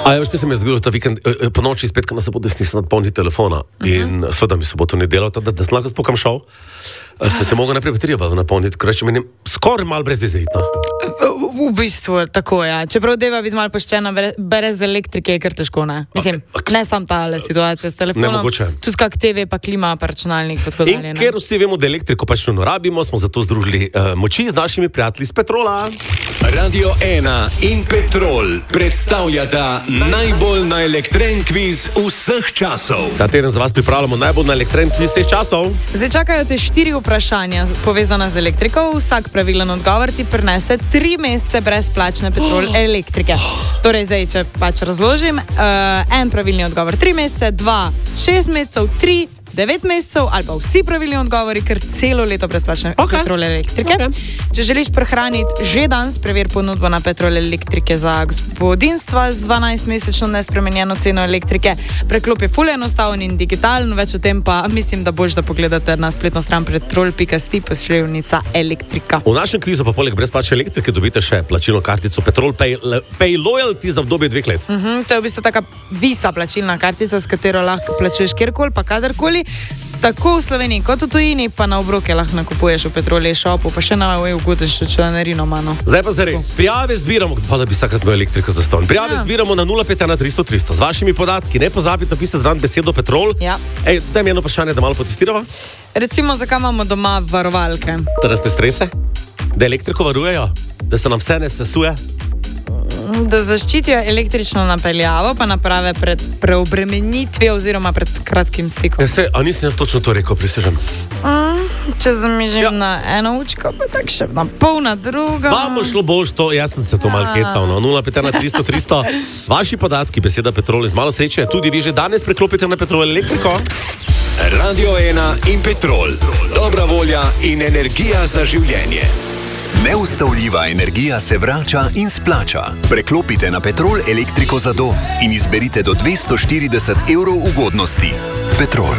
A veš, kaj se mi je zgodilo ta vikend, po noči iz petka na soboto nisem napolnil telefona in seveda mi soboto ne delal, da sem lahko spokam šel. Se mogel najprej baterijo napolniti, ker reče meni skoraj malo brez izredno. V bistvu tako, ja. Čeprav deva biti malo poštena, brez elektrike je kar težko, ne? Mislim, ne sam ta situacija s telefonom. Nemogoče. Tudi kak TV pa klima pa računalnik pa tako dalje. In ker vsi vemo, da elektriko pač nujno rabimo, smo zato združili moči z našimi prijatelji z Petrola. Radio 1 in Petrol predstavljata najbolj naelektren kviz vseh časov. Ta teden za vas pripravljamo najbolj naelektren kviz vseh časov. Zdaj čakajo te 4 vprašanja povezana z elektriko. Vsak pravilen odgovor ti prinese 3 mesece brezplačne Petrol elektrike. Torej, zdaj, če pač razložim, en pravilni odgovor 3 mesece, 2 6 mesecev, 3 9 mesecev ali pa vsi pravilni odgovori, ker celo leto brezplačne Petrol elektrike. Če želiš prehraniti že danes, preveri ponudbo na Petrol elektrike za gospodinstva z 12-mesečno nespremenjeno ceno elektrike. Preklop je ful enostaven in digitalen, več o tem pa mislim, da boš da pogledate na spletno stran petrol.si pošljevnica elektrika. V našem kvizu pa poleg brezplačne elektrike dobite še plačilno kartico Petrol Pay Loyalty za obdobje 2 let. To je v bistvu taka visa plačilna kartica, s katero lahko plačuješ kjerkoli pa kadarkoli. Tako v Sloveniji kot v tujini, pa na obroke lahko nakupuješ v Petrol e-shopu, pa še na ugoden še članarino mano. Zdaj pa zares, prijave zbiramo, da bi vsakrat imel elektriko za ston. Prijave zbiramo na 051 300 300. Z vašimi podatki, ne pozabite napisati zraven besedo Petrol. Ja. Daj mi eno vprašanje, da malo potestirava. Recimo, zakaj imamo doma varovalke? Da nas ne strese, da elektriko varujejo, da se nam vse ne sesuje. Da zaščitijo električno napeljavo, pa naprave pred preobremenitvijo oziroma pred kratkim stikom. A nisem jaz točno to rekel, prisežem. Če zamižim na eno učko, pa tak še na pol na drugo. Vamo šlo boš to, jaz sem se to malo kecal, no. 051 300 300. Vaši podatki, beseda Petrol, z malo sreče, tudi vi že danes preklopite na Petrol elektriko. Radio 1 in Petrol. Dobra volja in energija za življenje. Neustavljiva energija se vrača in splača. Preklopite na Petrol elektriko za dom in izberite do 240 € ugodnosti. Petrol.